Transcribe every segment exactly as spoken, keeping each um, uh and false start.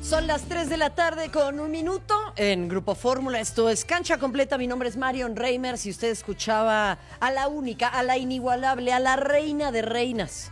Son las tres de la tarde con un minuto en Grupo Fórmula. Esto es Cancha Completa. Mi nombre es Marion Reimers. Si usted escuchaba a la única, a la inigualable, a la reina de reinas,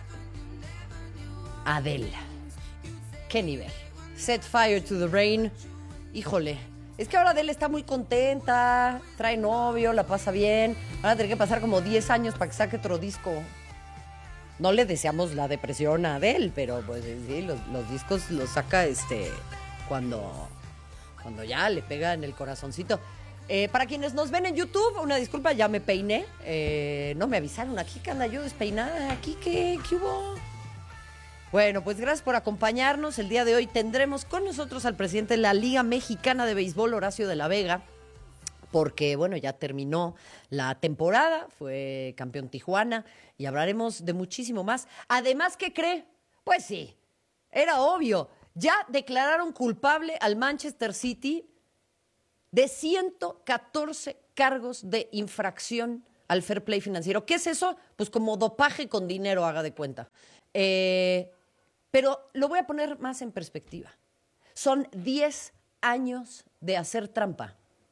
Adele. ¿Qué nivel? Set fire to the rain. Híjole, es que ahora Adele está muy contenta, trae novio, la pasa bien. Van a tener que pasar como diez años para que saque otro disco. No le deseamos la depresión a Adele, pero pues sí, los, los discos los saca este cuando, cuando ya le pega en el corazoncito. Eh, para quienes nos ven en YouTube, una disculpa, ya me peiné. Eh, no me avisaron aquí que anda yo despeinada. ¿Aquí qué, qué hubo? Bueno, pues gracias por acompañarnos. El día de hoy tendremos con nosotros al presidente de la Liga Mexicana de Béisbol, Horacio de la Vega, porque, bueno, ya terminó la temporada, fue campeón Tijuana, y hablaremos de muchísimo más. Además, ¿qué cree? Pues sí, era obvio. Ya declararon culpable al Manchester City de ciento catorce cargos de infracción al fair play financiero. ¿Qué es eso? Pues como dopaje con dinero, haga de cuenta. Eh, pero lo voy a poner más en perspectiva. Son diez años de hacer trampa.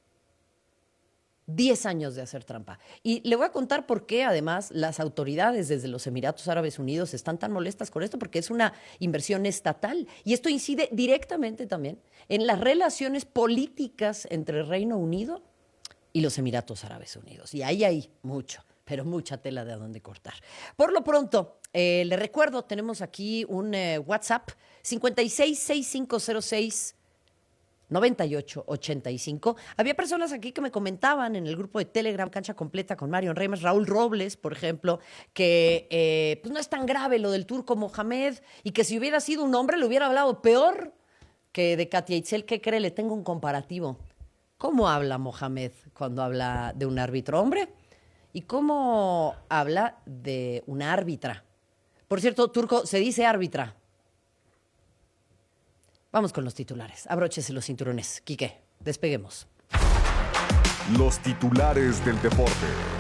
diez años de hacer trampa. Y le voy a contar por qué, además, las autoridades desde los Emiratos Árabes Unidos están tan molestas con esto, porque es una inversión estatal. Y esto incide directamente también en las relaciones políticas entre el Reino Unido y los Emiratos Árabes Unidos. Y ahí hay mucho, pero mucha tela de a dónde cortar. Por lo pronto, eh, le recuerdo, tenemos aquí un eh, WhatsApp, cincuenta y seis, sesenta y cinco cero seis, noventa y ocho ochenta y cinco. Había personas aquí que me comentaban en el grupo de Telegram Cancha Completa con Marion Reimers, Raúl Robles, por ejemplo, que eh, pues no es tan grave lo del turco Mohamed y que si hubiera sido un hombre le hubiera hablado peor que de Katia Itzel. ¿Qué cree? Le tengo un comparativo. ¿Cómo habla Mohamed cuando habla de un árbitro hombre? ¿Y cómo habla de una árbitra? Por cierto, turco, se dice árbitra. Vamos con los titulares. Abróchese los cinturones. Quique, despeguemos. Los titulares del deporte.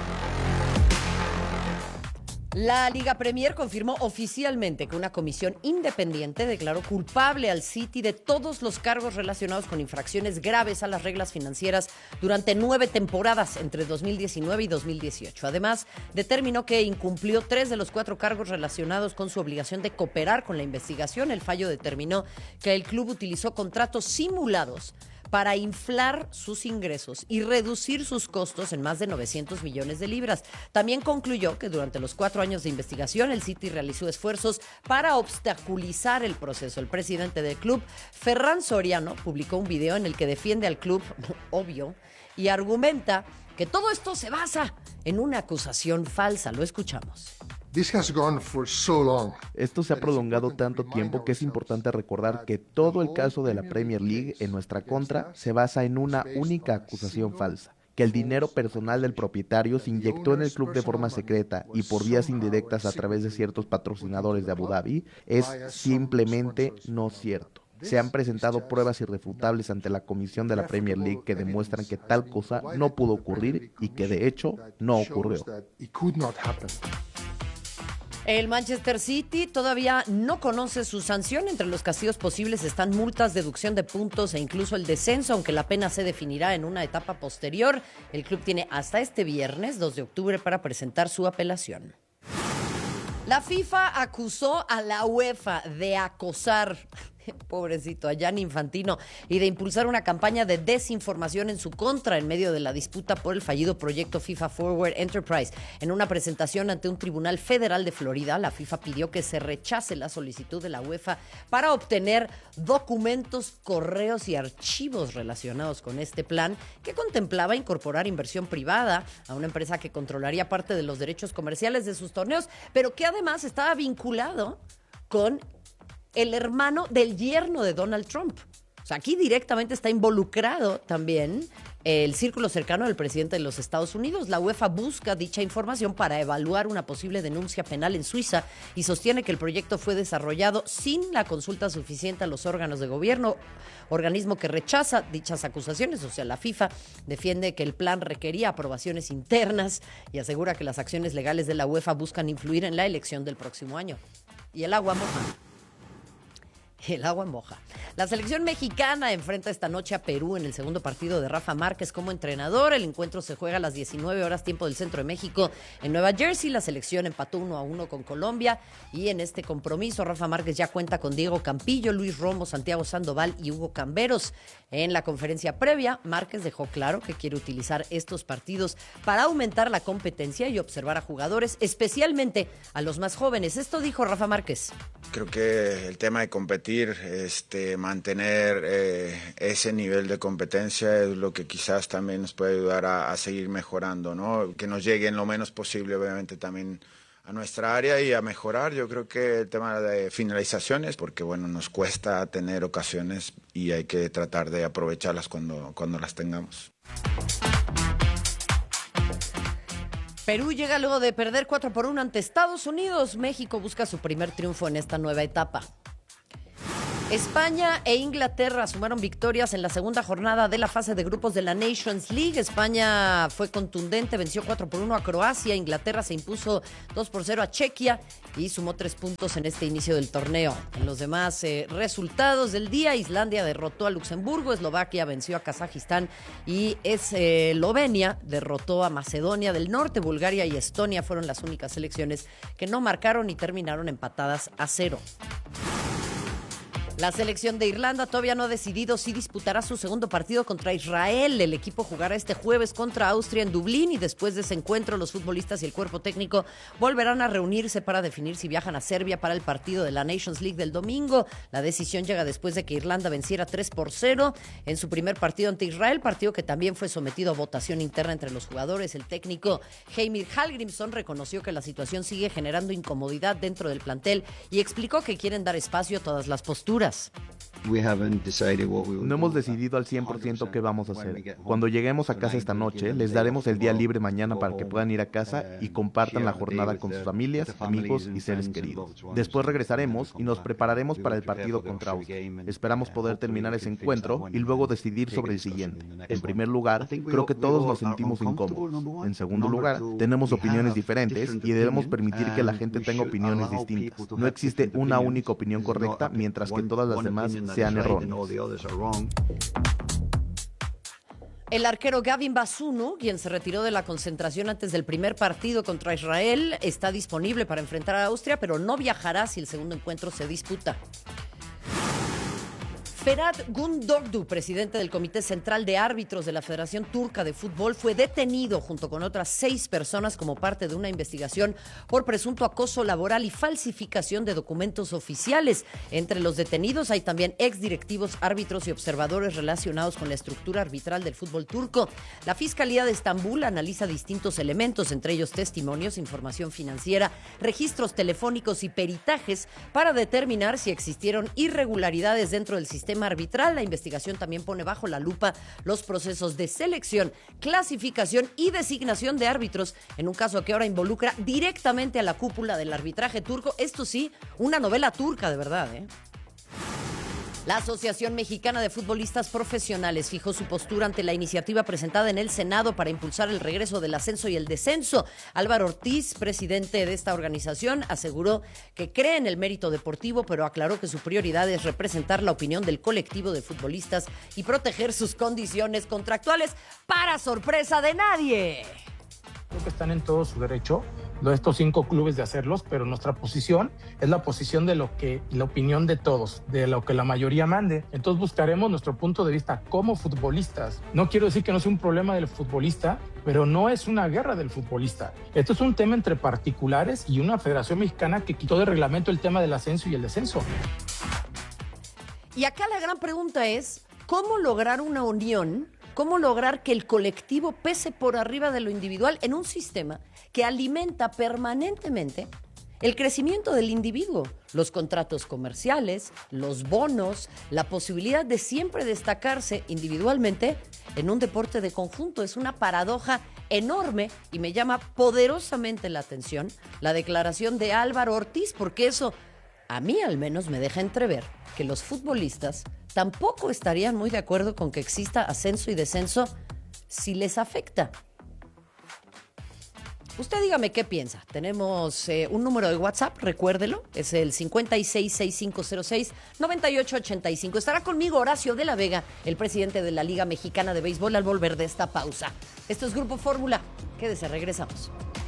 La Liga Premier confirmó oficialmente que una comisión independiente declaró culpable al City de todos los cargos relacionados con infracciones graves a las reglas financieras durante nueve temporadas entre dos mil diecinueve y dos mil dieciocho. Además, determinó que incumplió tres de los cuatro cargos relacionados con su obligación de cooperar con la investigación. El fallo determinó que el club utilizó contratos simulados para inflar sus ingresos y reducir sus costos en más de novecientos millones de libras. También concluyó que durante los cuatro años de investigación, el City realizó esfuerzos para obstaculizar el proceso. El presidente del club, Ferran Soriano, publicó un video en el que defiende al club, obvio, y argumenta que todo esto se basa en una acusación falsa. Lo escuchamos. This has gone for so long. Esto se ha prolongado tanto tiempo que es importante recordar que todo el caso de la Premier League en nuestra contra se basa en una única acusación falsa, que el dinero personal del propietario se inyectó en el club de forma secreta y por vías indirectas a través de ciertos patrocinadores de Abu Dhabi, es simplemente no cierto. Se han presentado pruebas irrefutables ante la comisión de la Premier League que demuestran que tal cosa no pudo ocurrir y que de hecho no ocurrió. El Manchester City todavía no conoce su sanción. Entre los castigos posibles están multas, deducción de puntos e incluso el descenso, aunque la pena se definirá en una etapa posterior. El club tiene hasta este viernes, dos de octubre, para presentar su apelación. La FIFA acusó a la UEFA de acosar, pobrecito, a Gianni Infantino, y de impulsar una campaña de desinformación en su contra en medio de la disputa por el fallido proyecto FIFA Forward Enterprise. En una presentación ante un tribunal federal de Florida, la FIFA pidió que se rechace la solicitud de la UEFA para obtener documentos, correos y archivos relacionados con este plan, que contemplaba incorporar inversión privada a una empresa que controlaría parte de los derechos comerciales de sus torneos, pero que además estaba vinculado con el hermano del yerno de Donald Trump. O sea, aquí directamente está involucrado también el círculo cercano del presidente de los Estados Unidos. La UEFA busca dicha información para evaluar una posible denuncia penal en Suiza y sostiene que el proyecto fue desarrollado sin la consulta suficiente a los órganos de gobierno, organismo que rechaza dichas acusaciones. O sea, la FIFA defiende que el plan requería aprobaciones internas y asegura que las acciones legales de la UEFA buscan influir en la elección del próximo año. Y el agua moja. El agua moja. La selección mexicana enfrenta esta noche a Perú en el segundo partido de Rafa Márquez como entrenador. El encuentro se juega a las diecinueve horas tiempo del centro de México en Nueva Jersey. La selección empató uno a uno con Colombia y en este compromiso Rafa Márquez ya cuenta con Diego Campillo, Luis Romo, Santiago Sandoval y Hugo Camberos. En la conferencia previa, Márquez dejó claro que quiere utilizar estos partidos para aumentar la competencia y observar a jugadores, especialmente a los más jóvenes. Esto dijo Rafa Márquez. Creo que el tema de competir, este, mantener eh, ese nivel de competencia es lo que quizás también nos puede ayudar a, a seguir mejorando, ¿no? Que nos lleguen lo menos posible, obviamente, también a nuestra área y a mejorar. Yo creo que el tema de finalizaciones, porque bueno, nos cuesta tener ocasiones y hay que tratar de aprovecharlas cuando, cuando las tengamos. Perú llega luego de perder cuatro por uno ante Estados Unidos. México busca su primer triunfo en esta nueva etapa. España e Inglaterra sumaron victorias en la segunda jornada de la fase de grupos de la Nations League. España fue contundente, venció cuatro por uno a Croacia. Inglaterra se impuso dos por cero a Chequia y sumó tres puntos en este inicio del torneo. En los demás eh, resultados del día, Islandia derrotó a Luxemburgo, Eslovaquia venció a Kazajistán y Eslovenia derrotó a Macedonia del Norte. Bulgaria y Estonia fueron las únicas selecciones que no marcaron y terminaron empatadas a cero. La selección de Irlanda todavía no ha decidido si disputará su segundo partido contra Israel. El equipo jugará este jueves contra Austria en Dublín y después de ese encuentro los futbolistas y el cuerpo técnico volverán a reunirse para definir si viajan a Serbia para el partido de la Nations League del domingo. La decisión llega después de que Irlanda venciera tres por cero en su primer partido ante Israel, partido que también fue sometido a votación interna entre los jugadores. El técnico Heimir Hallgrímsson reconoció que la situación sigue generando incomodidad dentro del plantel y explicó que quieren dar espacio a todas las posturas. No hemos decidido al cien por ciento qué vamos a hacer. Cuando lleguemos a casa esta noche, les daremos el día libre mañana para que puedan ir a casa y compartan la jornada con sus familias, amigos y seres queridos. Después regresaremos y nos prepararemos para el partido contra Austria. Esperamos poder terminar ese encuentro y luego decidir sobre el siguiente. En primer lugar, creo que todos nos sentimos incómodos. En segundo lugar, tenemos opiniones diferentes y debemos permitir que la gente tenga opiniones distintas. No existe una única opinión correcta, mientras que todas las demás sean erróneos. El arquero Gavin Bazunu, quien se retiró de la concentración antes del primer partido contra Israel, está disponible para enfrentar a Austria, pero no viajará si el segundo encuentro se disputa. Ferhat Gündogdu, presidente del Comité Central de Árbitros de la Federación Turca de Fútbol, fue detenido junto con otras seis personas como parte de una investigación por presunto acoso laboral y falsificación de documentos oficiales. Entre los detenidos hay también exdirectivos, árbitros y observadores relacionados con la estructura arbitral del fútbol turco. La Fiscalía de Estambul analiza distintos elementos, entre ellos testimonios, información financiera, registros telefónicos y peritajes para determinar si existieron irregularidades dentro del sistema arbitral. La investigación también pone bajo la lupa los procesos de selección, clasificación y designación de árbitros en un caso que ahora involucra directamente a la cúpula del arbitraje turco. Esto sí, una novela turca de verdad, ¿eh? La Asociación Mexicana de Futbolistas Profesionales fijó su postura ante la iniciativa presentada en el Senado para impulsar el regreso del ascenso y el descenso. Álvaro Ortiz, presidente de esta organización, aseguró que cree en el mérito deportivo, pero aclaró que su prioridad es representar la opinión del colectivo de futbolistas y proteger sus condiciones contractuales, para sorpresa de nadie. Creo que están en todo su derecho estos cinco clubes de hacerlos, pero nuestra posición es la posición de lo que la opinión de todos, de lo que la mayoría mande. Entonces buscaremos nuestro punto de vista como futbolistas. No quiero decir que no sea un problema del futbolista, pero no es una guerra del futbolista. Esto es un tema entre particulares y una federación mexicana que quitó de reglamento el tema del ascenso y el descenso. Y acá la gran pregunta es, ¿cómo lograr una unión? ¿Cómo lograr que el colectivo pese por arriba de lo individual en un sistema que alimenta permanentemente el crecimiento del individuo? Los contratos comerciales, los bonos, la posibilidad de siempre destacarse individualmente en un deporte de conjunto. Es una paradoja enorme y me llama poderosamente la atención la declaración de Álvaro Ortiz, porque eso a mí al menos me deja entrever que los futbolistas tampoco estarían muy de acuerdo con que exista ascenso y descenso si les afecta. Usted dígame qué piensa. Tenemos eh, un número de WhatsApp, recuérdelo, es el cincuenta y seis, sesenta y cinco cero seis, noventa y ocho ochenta y cinco. Estará conmigo Horacio de la Vega, el presidente de la Liga Mexicana de Béisbol, al volver de esta pausa. Esto es Grupo Fórmula. Quédese, regresamos.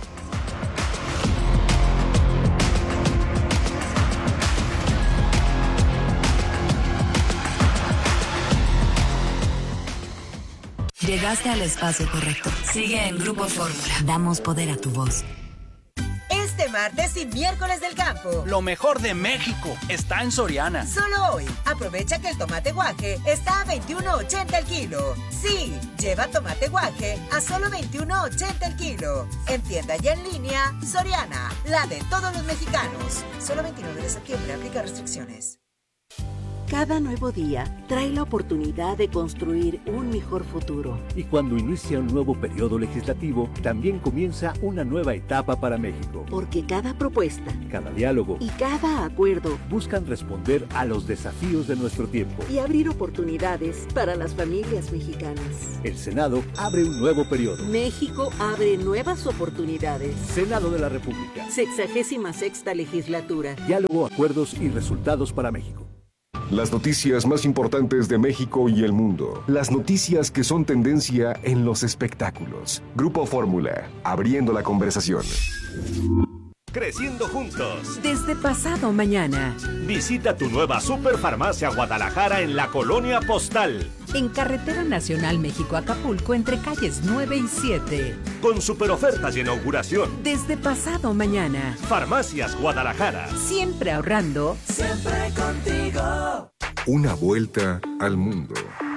Llegaste al espacio correcto. Sigue en Grupo Fórmula. Damos poder a tu voz. Este martes y miércoles del campo. Lo mejor de México está en Soriana. Solo hoy, aprovecha que el tomate guaje está a veintiuno ochenta el kilo. Sí, lleva tomate guaje a solo veintiuno ochenta el kilo. En tienda y en línea, Soriana, la de todos los mexicanos. Solo veintinueve de septiembre, aplica restricciones. Cada nuevo día trae la oportunidad de construir un mejor futuro. Y cuando inicia un nuevo periodo legislativo, también comienza una nueva etapa para México. Porque cada propuesta, cada diálogo y cada acuerdo buscan responder a los desafíos de nuestro tiempo y abrir oportunidades para las familias mexicanas. El Senado abre un nuevo periodo. México abre nuevas oportunidades. Senado de la República. Sexagésima sexta legislatura. Diálogo, acuerdos y resultados para México. Las noticias más importantes de México y el mundo. Las noticias que son tendencia en los espectáculos. Grupo Fórmula, abriendo la conversación. Creciendo juntos. Desde pasado mañana. Visita tu nueva Superfarmacia Guadalajara en la Colonia Postal. En Carretera Nacional México-Acapulco entre calles nueve y siete. Con superofertas de inauguración. Desde pasado mañana. Farmacias Guadalajara. Siempre ahorrando. Siempre contigo. Una vuelta al mundo.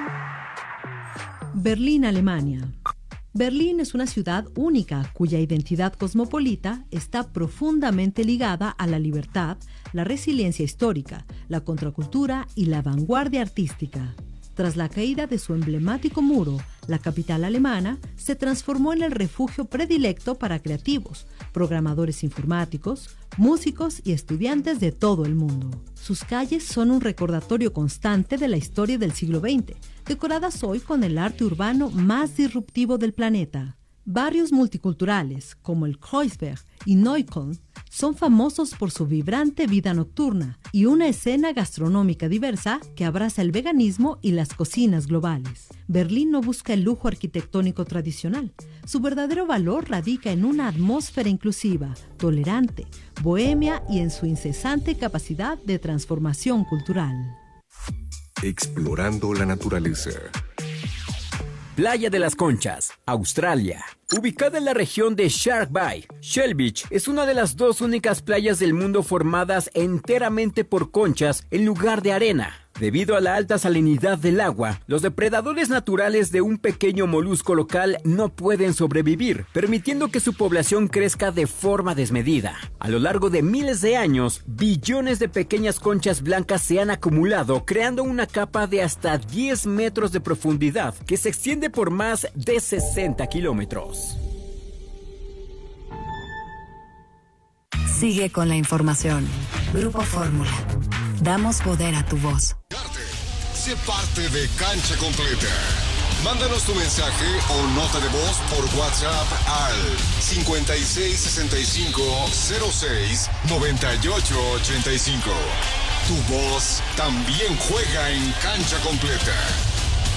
Berlín, Alemania. Berlín es una ciudad única cuya identidad cosmopolita está profundamente ligada a la libertad, la resiliencia histórica, la contracultura y la vanguardia artística. Tras la caída de su emblemático muro, la capital alemana se transformó en el refugio predilecto para creativos, programadores informáticos, músicos y estudiantes de todo el mundo. Sus calles son un recordatorio constante de la historia del siglo veinte, decoradas hoy con el arte urbano más disruptivo del planeta. Barrios multiculturales, como el Kreuzberg y Neukölln, son famosos por su vibrante vida nocturna y una escena gastronómica diversa que abraza el veganismo y las cocinas globales. Berlín no busca el lujo arquitectónico tradicional. Su verdadero valor radica en una atmósfera inclusiva, tolerante, bohemia y en su incesante capacidad de transformación cultural. Explorando la naturaleza. Playa de las Conchas, Australia. Ubicada en la región de Shark Bay, Shell Beach es una de las dos únicas playas del mundo formadas enteramente por conchas en lugar de arena. Debido a la alta salinidad del agua, los depredadores naturales de un pequeño molusco local no pueden sobrevivir, permitiendo que su población crezca de forma desmedida. A lo largo de miles de años, billones de pequeñas conchas blancas se han acumulado, creando una capa de hasta diez metros de profundidad que se extiende por más de sesenta kilómetros. Sigue con la información. Grupo Fórmula. Damos poder a tu voz. Sé parte de Cancha Completa. Mándanos tu mensaje o nota de voz por WhatsApp al cincuenta y seis, sesenta y cinco, cero seis, noventa y ocho ochenta y cinco. Tu voz también juega en Cancha Completa.